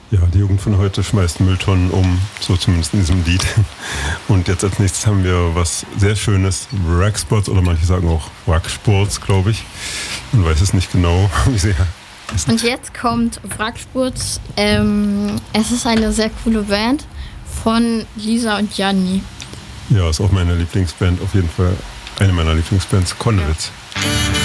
Ja, die Jugend von heute schmeißt Mülltonnen um, so zumindest in diesem Lied. Und jetzt als nächstes haben wir was sehr Schönes, Wracksports oder manche sagen auch Wracksports, glaube ich. Man weiß es nicht genau, wie sie heißen. Und jetzt kommt Wracksports. Es ist eine sehr coole Band von Lisa und Janni. Ja, ist auch meine Lieblingsband, auf jeden Fall eine meiner Lieblingsbands, Konnewitz. Ja.